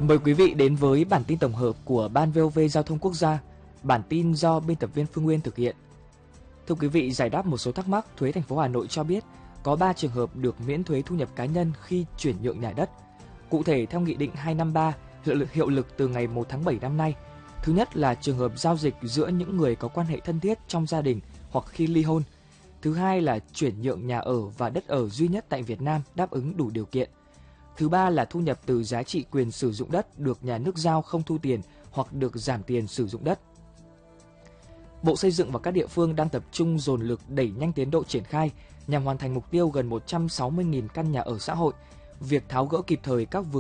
Mời quý vị đến với bản tin tổng hợp của Ban VOV Giao thông Quốc gia. Bản tin do biên tập viên Phương Nguyên thực hiện. Thưa quý vị, giải đáp một số thắc mắc, Thuế thành phố Hà Nội cho biết có 3 trường hợp được miễn thuế thu nhập cá nhân khi chuyển nhượng nhà đất. Cụ thể, theo Nghị định 253 hiệu lực từ ngày 1 tháng 7 năm nay. Thứ nhất là trường hợp giao dịch giữa những người có quan hệ thân thiết trong gia đình hoặc khi ly hôn. Thứ hai là chuyển nhượng nhà ở và đất ở duy nhất tại Việt Nam đáp ứng đủ điều kiện. Thứ ba là thu nhập từ giá trị quyền sử dụng đất được nhà nước giao không thu tiền hoặc được giảm tiền sử dụng đất. Bộ Xây dựng và các địa phương đang tập trung dồn lực đẩy nhanh tiến độ triển khai nhằm hoàn thành mục tiêu gần 160.000 căn nhà ở xã hội. Việc tháo gỡ kịp thời các vướng